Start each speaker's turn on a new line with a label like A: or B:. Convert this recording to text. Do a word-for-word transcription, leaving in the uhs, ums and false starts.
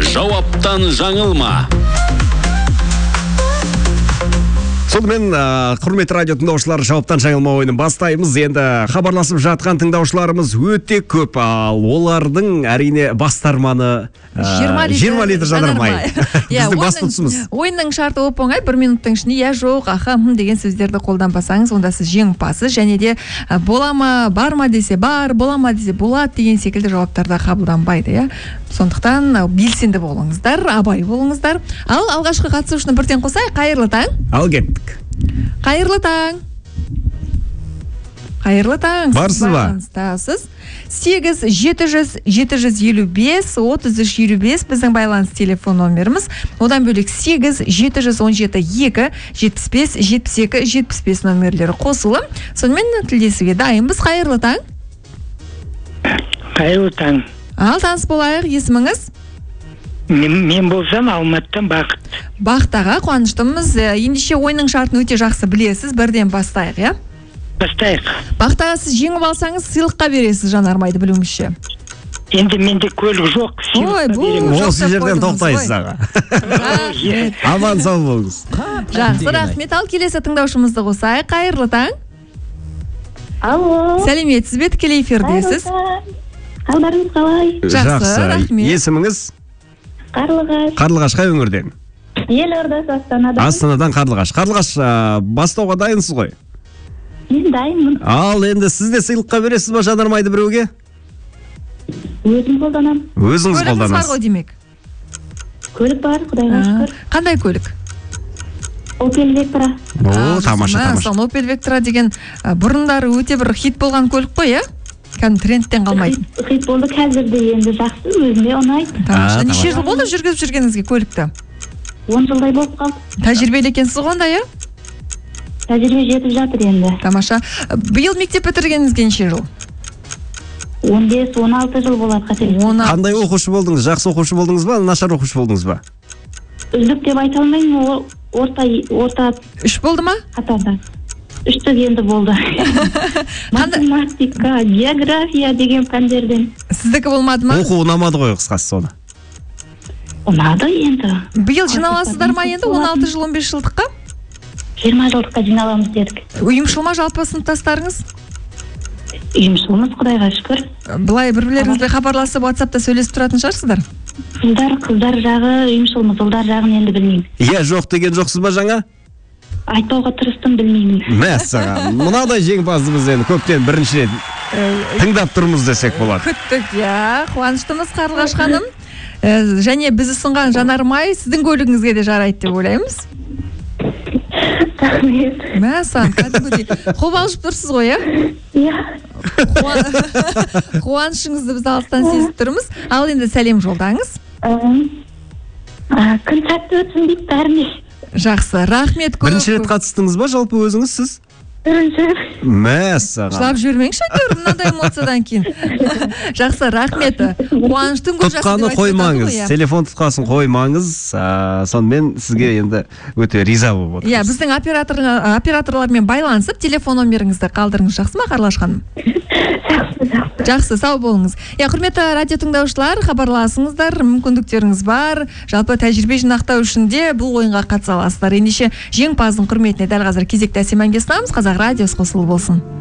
A: Жауаптан жаңылма.
B: Сонымен, құрметті радио тыңдаушылар, жауаптан жаңылма ойынын бастаймыз. Енді хабарласып жатқан тыңдаушыларымыз өте көп, ал олардың әрине бастарманы жиырма литр жанармай. Біздің басты тұсымыз.
C: Ойынның шарты оп оңай, бір минуттың ішінде я жоқ, аха, хм деген сөздерді қолданбасаңыз, онда сіз жеңімпазсыз, және де бола ма, бар ма десе бар, бола ма десе болады деген секілді жауаптарда қабылданбайды, иә. Сондықтан белсенді болыңыздар, абай болыңыздар. Ал алғашқы қатысушыны бірден қосайық. Қайырлы таң.
B: Ал кеттік.
C: Қайырлы таң. Қайырлы таң.
B: Барсыз ба?
C: Сіз сегіз жеті жүз жеті жүз елу бес отыз үш елу бес біздің байланыс телефон номеріміз. Одан бөлек сегіз жеті жүз он жеті екі жетпіс бес жетпіс екі жетпіс бес номерлері қосылы. Сонымен тілдесуге дайынбыз. Қайырлы таң.
D: Қайырлы таң.
C: Ал таныс болайық, есіміңіз?
D: Мен болсам Алматыдан Бақыт.
C: Бақыттаға қуаныштымыз. Ендеше ойынның шартын өте жақсы білесіз. Бірден бастайық, иә?
D: Бастайық.
C: Бақыттаға сіз жеңіп алсаңыз, сыйлыққа бересіз жанармайды білуімізше.
D: Енді менде көлік жоқ.
C: Ой, бұл
B: осы жерден тоқтайсыз аға. Аман сау болыңыз.
C: Жақсы, рахмет. Ал келесі тыңдаушымызды қосайық. Қайырлы таң.
E: Алло.
C: Сәлеметсіз бе? Тікелей эфирдесіз.
E: Қалдарыңыз қалай?
C: Жақсы, рахмет.
B: Есіміңіз?
E: Қарлығаш.
B: Қарлығаш қай өңірден?
E: Елордасы Астанадан.
B: Астанадан Қарлығаш. Қарлығаш, бастауға дайынсыз ғой?
E: Мен дайынмын.
B: Ал енді сіз де сыйлыққа бересіз ба жанармайды біреуге?
E: Өзім қолданам.
B: Өзіңіз қолданасыз.
C: Көлігіңіз бар ғой демек?
E: Көлік бар, Құдайға шүкір.
C: Қандай көлік?
E: Opel Vectra.
B: О, тамаша, тамаша.
C: Opel Vectra деген бұрындары өте бір хит болған көлік қой, иә? Кәдімгі трендтен қалмайды.
E: Хит болды, қазірде енді жақсы, өзіме ұнайды.
C: Тамаша. Неше жыл болды жүргізіп жүргеніңізге көлікті?
E: он жылдай болып қалды.
C: Тәжірибелі екенсіз ғой онда, иә?
E: Тәжірибе жетіп жатыр енді.
C: Тамаша. Биыл мектеп бітіргеніңізге неше жыл?
E: он бес он алты жыл болады қателеспесем.
B: Қандай оқушы болдыңыз? Жақсы оқушы болдыңыз ба, нашар оқушы болдыңыз ба?
E: Үздік деп айта алмаймын, орта орта
C: үш болды ма?
E: Қатарда. Үштік енді болды. Математика, география деген пәндерден.
C: Сіздікі болмады ма?
B: Оқу ұнамады ғой қысқасы соны.
E: Ұнады енді.
C: Биыл жиналасыздар ма енді он алты жыл он бес жылдыққа?
E: жиырма жылдыққа жиналамыз дедік.
C: Ұйымшыл ма жалпы сыныптастарыңыз?
E: Ұйымшылмыз, Құдайға шүкір.
C: Былай бір-бірлеріңізбен хабарласып, WhatsApp'та сөйлесіп тұратын шығарсыздар?
E: Қыздар, қыздар жағы ұйымшылмыз, ұлдар жағын енді білмеймін.
B: Иә, жоқ деген жоқсыз ба жаңа?
E: Айтпауға тырыстым, білмеймін.
B: Мәссаған, мұнадай жеңімпазымыз енді көптен бірінші рет тыңдап тұрмыз десек болады.
C: Күттік, иә, қуаныштымыз Қарлығаш ханым. Және біз ұсынған жанармай сіздің көлігіңізге де жарайды деп ойлаймыз.
E: Рахмет.
C: Мәссаған, кәдімгідей қобалжып тұрсыз ғой, иә?
E: Иә.
C: Қуанышыңызды біз алыстан сезіп тұрмыз. Ал енді сәлем жолдаңыз.
E: Күн сәтті өтсін дейді бәріне.
C: Жақсы, рахмет көп.
B: Бірінші рет қатыстыңыз ба жалпы өзіңіз сіз?
E: Бірінші.
B: Мәссаған.
C: Жылап жүрмеңші әйтеуір мынадай эмоциядан кейін. Жақсы, рахмет. Қуаныштың көз жасы
B: тұтқаны қоймаңыз, телефон тұтқасын қоймаңыз. Сонымен сізге енді өте риза болып отырмыз.
C: Иә, біздің операторлармен байланысып телефон номеріңізді қалдырыңыз, жақсы ма Қарлығаш ханым? Жақсы, сау болыңыз. Иә, құрметті радио тыңдаушылар, хабарласыңыздар, мүмкіндіктеріңіз бар. Жалпы тәжірибе жинақтау үшін де бұл ойынға қатыса аласыздар. Ендеше жеңімпаздың құрметіне дәл қазір кезекті әсем әнге ұсынамыз. Қазақ радиосы қосылып болсын.